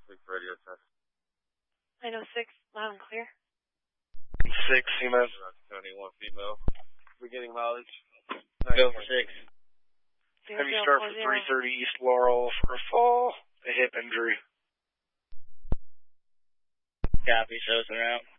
radio test. 906, loud and clear. 6, Seaman. County 1 female. Beginning mileage. Go for 6. 0, Have you start for 330 East Laurel for a fall, a hip injury. Copy, shows around.